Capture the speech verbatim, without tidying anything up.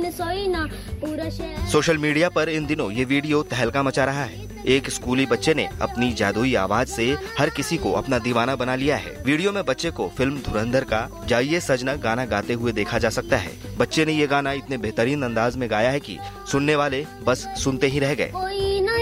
में सोई ना पूरा शहर। सोशल मीडिया पर इन दिनों ये वीडियो तहलका मचा रहा है। एक स्कूली बच्चे ने अपनी जादुई आवाज से हर किसी को अपना दीवाना बना लिया है। वीडियो में बच्चे को फिल्म धुरंधर का जाइए सजना गाना गाते हुए देखा जा सकता है। बच्चे ने ये गाना इतने बेहतरीन अंदाज में गाया है कि सुनने वाले बस सुनते ही रह गए।